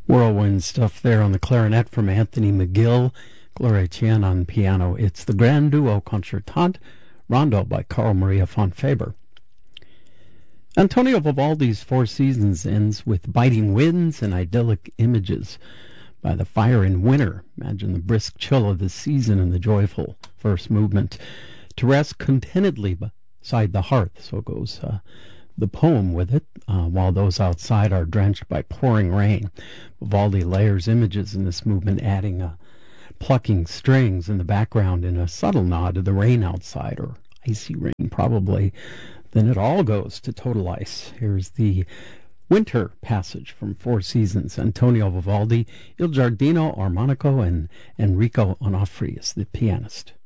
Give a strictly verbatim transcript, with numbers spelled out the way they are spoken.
Whirlwind stuff there on the clarinet from Anthony McGill, Gloria Tien on piano. It's the Grand Duo Concertante, Rondo by Carl Maria von Faber. Antonio Vivaldi's Four Seasons ends with biting winds and idyllic images by the fire in winter. Imagine the brisk chill of the season and the joyful first movement. To rest contentedly beside the hearth, so goes uh, the poem with it, uh, while those outside are drenched by pouring rain. Vivaldi layers images in this movement, adding a plucking strings in the background in a subtle nod to the rain outside, or icy rain probably. Then it all goes to total ice. Here's the winter passage from Four Seasons. Antonio Vivaldi, Il Giardino Armonico, and Enrico Onofri is the pianist.